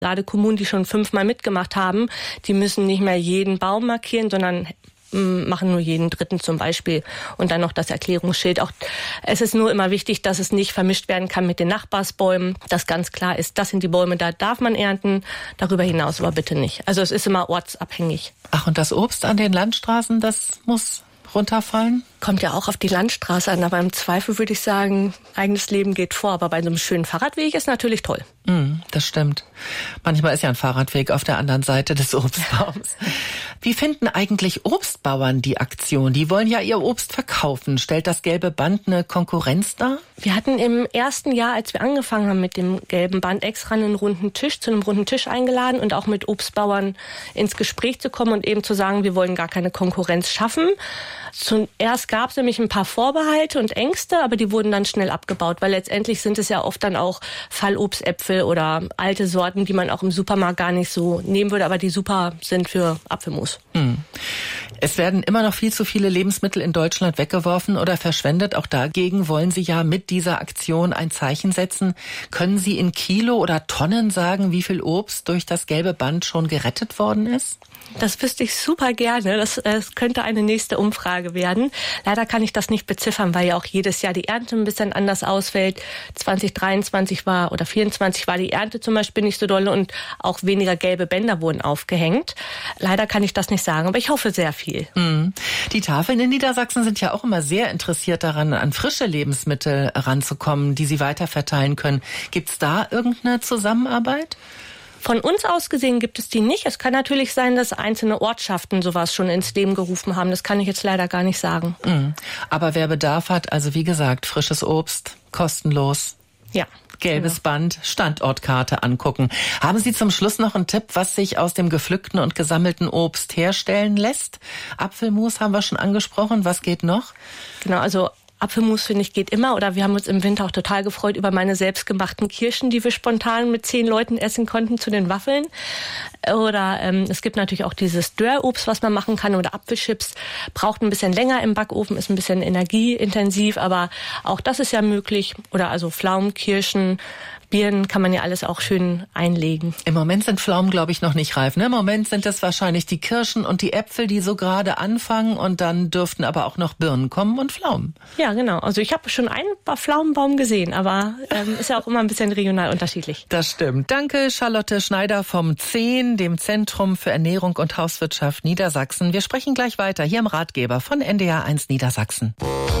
Gerade Kommunen, die schon 5-mal mitgemacht haben, die müssen nicht mehr jeden Baum markieren, sondern machen nur jeden 3. zum Beispiel und dann noch das Erklärungsschild. Auch es ist nur immer wichtig, dass es nicht vermischt werden kann mit den Nachbarsbäumen, dass ganz klar ist, das sind die Bäume, da darf man ernten, darüber hinaus aber bitte nicht. Also es ist immer ortsabhängig. Ach, und das Obst an den Landstraßen, das muss runterfallen? Kommt ja auch auf die Landstraße an, aber im Zweifel würde ich sagen, eigenes Leben geht vor. Aber bei so einem schönen Fahrradweg ist natürlich toll. Das stimmt. Manchmal ist ja ein Fahrradweg auf der anderen Seite des Obstbaums. Wie finden eigentlich Obstbauern die Aktion? Die wollen ja ihr Obst verkaufen. Stellt das gelbe Band eine Konkurrenz dar? Wir hatten im ersten Jahr, als wir angefangen haben mit dem gelben Band, extra zu einem runden Tisch eingeladen und auch mit Obstbauern ins Gespräch zu kommen und eben zu sagen, wir wollen gar keine Konkurrenz schaffen. Zuerst gab es nämlich ein paar Vorbehalte und Ängste, aber die wurden dann schnell abgebaut, weil letztendlich sind es ja oft dann auch Fallobstäpfel oder alte Sorten, die man auch im Supermarkt gar nicht so nehmen würde, aber die super sind für Apfelmus. Es werden immer noch viel zu viele Lebensmittel in Deutschland weggeworfen oder verschwendet. Auch dagegen wollen Sie ja mit dieser Aktion ein Zeichen setzen. Können Sie in Kilo oder Tonnen sagen, wie viel Obst durch das gelbe Band schon gerettet worden ist? Das wüsste ich super gerne. Das könnte eine nächste Umfrage werden. Leider kann ich das nicht beziffern, weil ja auch jedes Jahr die Ernte ein bisschen anders ausfällt. 2023 war oder 2024 war die Ernte zum Beispiel nicht so doll und auch weniger gelbe Bänder wurden aufgehängt. Leider kann ich das nicht sagen, aber ich hoffe sehr viel. Die Tafeln in Niedersachsen sind ja auch immer sehr interessiert daran, an frische Lebensmittel ranzukommen, die sie weiterverteilen können. Gibt's da irgendeine Zusammenarbeit? Von uns aus gesehen gibt es die nicht. Es kann natürlich sein, dass einzelne Ortschaften sowas schon ins Leben gerufen haben. Das kann ich jetzt leider gar nicht sagen. Aber wer Bedarf hat, also wie gesagt, frisches Obst, kostenlos. Ja. Gelbes Band, Standortkarte angucken. Haben Sie zum Schluss noch einen Tipp, was sich aus dem gepflückten und gesammelten Obst herstellen lässt? Apfelmus haben wir schon angesprochen. Was geht noch? Genau, also Apfelmus, finde ich, geht immer. Oder wir haben uns im Winter auch total gefreut über meine selbstgemachten Kirschen, die wir spontan mit 10 Leuten essen konnten zu den Waffeln. Oder es gibt natürlich auch dieses Dörrobst, was man machen kann. Oder Apfelchips. Braucht ein bisschen länger im Backofen, ist ein bisschen energieintensiv. Aber auch das ist ja möglich. Oder also Pflaumen, Kirschen, Birnen kann man ja alles auch schön einlegen. Im Moment sind Pflaumen, glaube ich, noch nicht reif. Ne? Im Moment sind es wahrscheinlich die Kirschen und die Äpfel, die so gerade anfangen. Und dann dürften aber auch noch Birnen kommen und Pflaumen. Ja, genau. Also ich habe schon einen Pflaumenbaum gesehen, aber ist ja auch immer ein bisschen regional unterschiedlich. Das stimmt. Danke, Charlotte Schneider vom ZEHN, dem Zentrum für Ernährung und Hauswirtschaft Niedersachsen. Wir sprechen gleich weiter hier im Ratgeber von NDR 1 Niedersachsen.